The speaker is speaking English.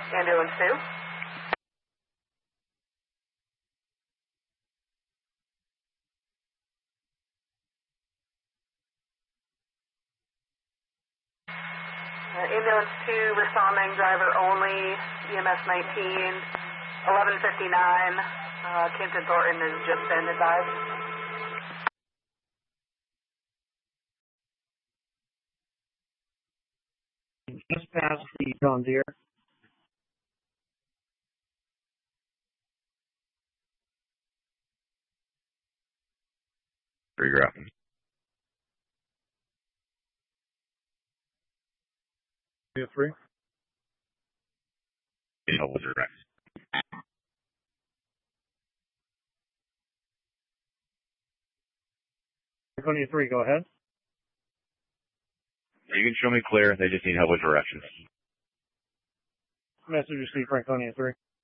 Ambulance 2. Ambulance 2 responding, driver only, EMS 19, 11:59. Kenton Thornton has just been advised. Just past the John Deere. Rerouting. Unit 3. Help with direct. Franconia 3, go ahead. You can show me clear. They just need help with directions. Message received, Franconia 3.